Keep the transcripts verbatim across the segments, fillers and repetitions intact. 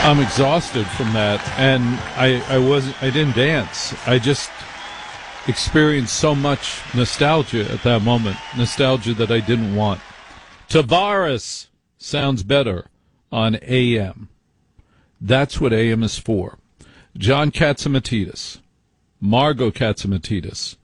I'm exhausted from that, and I, I wasn't. I didn't dance. I just experienced so much nostalgia at that moment, nostalgia that I didn't want. Tavares sounds better on A M. That's what A M is for. John Catsimatidis, Margot Catsimatidis,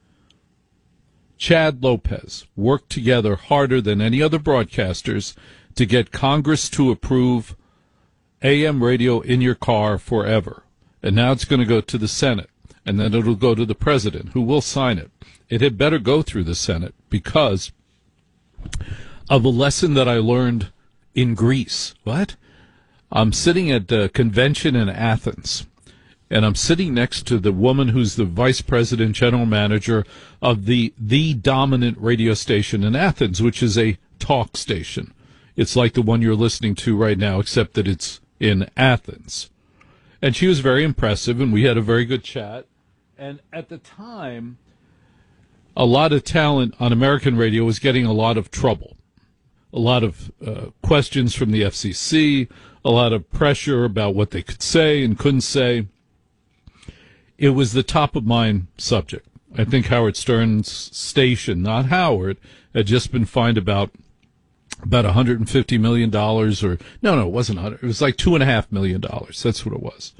Chad Lopez worked together harder than any other broadcasters to get Congress to approve A M radio in your car forever. And now it's going to go to the Senate, and then it'll go to the president, who will sign it. It had better go through the Senate because of a lesson that I learned in Greece. What? I'm sitting at a convention in Athens, and I'm sitting next to the woman who's the vice president, general manager of the the dominant radio station in Athens, which is a talk station. It's like the one you're listening to right now, except that it's in Athens. And she was very impressive, and we had a very good chat. And at the time, a lot of talent on American radio was getting a lot of trouble. A lot of uh, questions from the F C C, a lot of pressure about what they could say and couldn't say. It was the top of mind subject. I think Howard Stern's station, not Howard, had just been fined about about one hundred fifty million dollars, or no, no, it wasn't one hundred. It was like two and a half million dollars. That's what it was.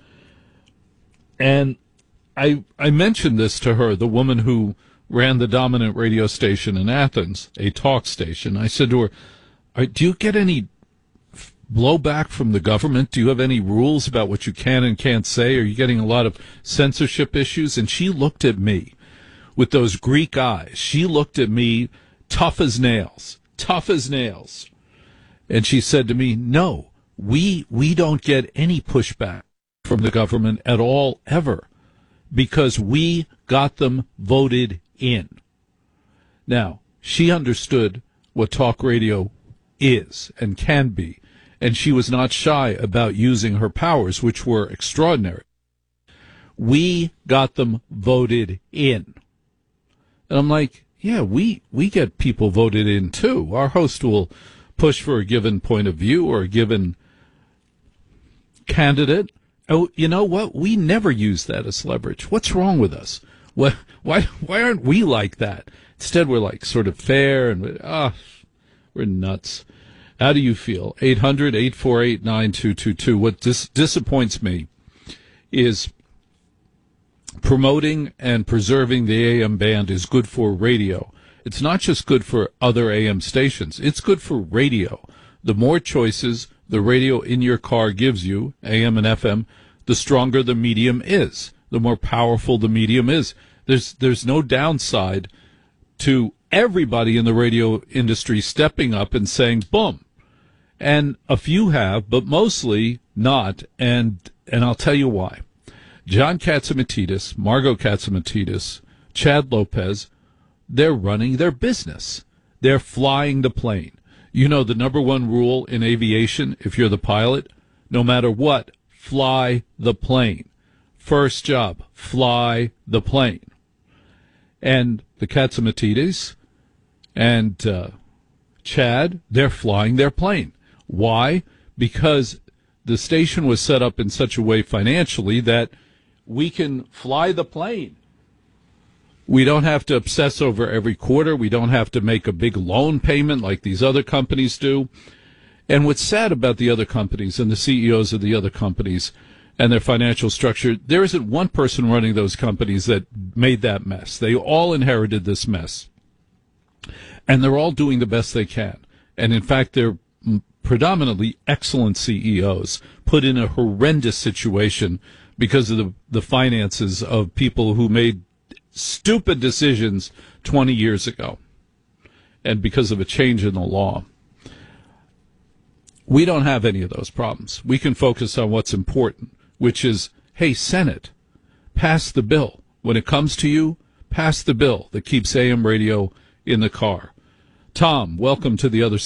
And I I mentioned this to her, the woman who ran the dominant radio station in Athens, a talk station. I said to her, do you get any blowback from the government? Do you have any rules about what you can and can't say? Are you getting a lot of censorship issues? And she looked at me with those Greek eyes. She looked at me tough as nails, tough as nails. And she said to me, no, we we don't get any pushback from the government at all, ever, because we got them voted in. Now, she understood what talk radio is and can be, and she was not shy about using her powers, which were extraordinary. We got them voted in. And I'm like, yeah, we, we get people voted in too. Our host will push for a given point of view or a given candidate. Oh, you know what? We never use that as leverage. What's wrong with us? What, why, why aren't we like that? Instead, we're like sort of fair and, ah, we're nuts. How do you feel? eight hundred, eight four eight, nine two two two. What dis- disappoints me is promoting and preserving the A M band is good for radio. It's not just good for other A M stations. It's good for radio. The more choices the radio in your car gives you, A M and F M, the stronger the medium is, the more powerful the medium is. There's there's no downside to everybody in the radio industry stepping up and saying, boom. And a few have, but mostly not. And and I'll tell you why. John Catsimatidis, Margot Catsimatidis, Chad Lopez, they're running their business. They're flying the plane. You know the number one rule in aviation, if you're the pilot, no matter what, fly the plane. First job, fly the plane. And the Catsimatidis and uh, Chad, they're flying their plane. Why? Because the station was set up in such a way financially that we can fly the plane. We don't have to obsess over every quarter. We don't have to make a big loan payment like these other companies do. And what's sad about the other companies and the C E Os of the other companies and their financial structure, there isn't one person running those companies that made that mess. They all inherited this mess. And they're all doing the best they can. And in fact, they're predominantly excellent C E Os put in a horrendous situation because of the, the finances of people who made stupid decisions twenty years ago and because of a change in the law. We don't have any of those problems. We can focus on what's important, which is, hey, Senate, pass the bill. When it comes to you, pass the bill that keeps A M radio in the car. Tom, welcome to the other